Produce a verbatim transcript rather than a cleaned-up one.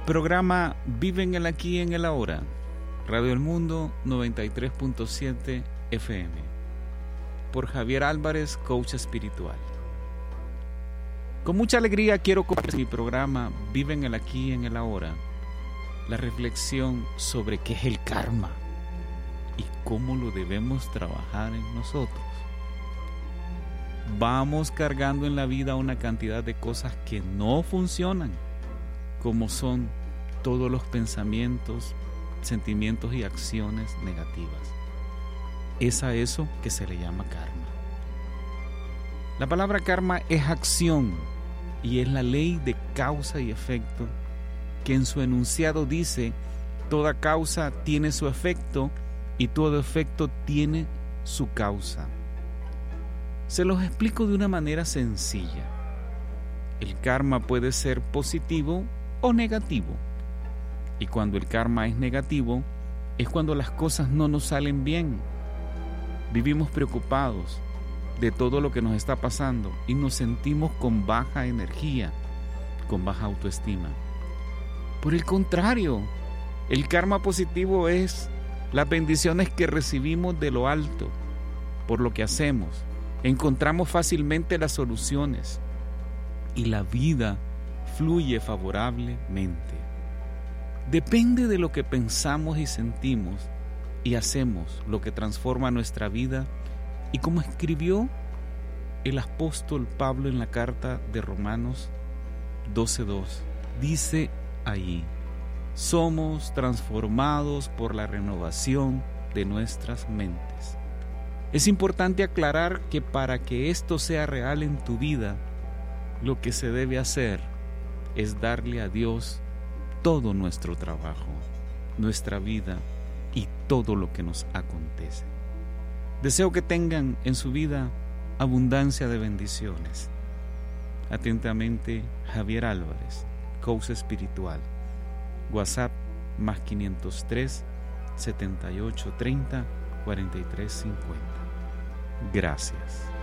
Programa Vive en el Aquí y en el Ahora. Radio El Mundo noventa y tres punto siete F M. Por Javier Álvarez, coach espiritual. Con mucha alegría quiero compartir mi programa Vive en el Aquí y en el Ahora. La reflexión sobre qué es el karma y cómo lo debemos trabajar en nosotros. Vamos cargando en la vida una cantidad de cosas que no funcionan, como son todos los pensamientos, sentimientos y acciones negativas. Es a eso que se le llama karma. La palabra karma es acción y es la ley de causa y efecto, que en su enunciado dice: toda causa tiene su efecto y todo efecto tiene su causa. Se los explico de una manera sencilla. El karma puede ser positivo o negativo. Y cuando el karma es negativo, es cuando las cosas no nos salen bien. Vivimos preocupados de todo lo que nos está pasando y nos sentimos con baja energía, con baja autoestima. Por el contrario, el karma positivo es las bendiciones que recibimos de lo alto. Por lo que hacemos, encontramos fácilmente las soluciones y la vida fluye favorablemente. Depende de lo que pensamos y sentimos y hacemos lo que transforma nuestra vida, y como escribió el apóstol Pablo en la carta de Romanos doce dos, dice allí: somos transformados por la renovación de nuestras mentes. Es importante aclarar que para que esto sea real en tu vida, lo que se debe hacer es darle a Dios todo nuestro trabajo, nuestra vida y todo lo que nos acontece. Deseo que tengan en su vida abundancia de bendiciones. Atentamente, Javier Álvarez, coach espiritual. WhatsApp más quinientos tres, setenta y ocho treinta, cuarenta y tres cincuenta. Gracias.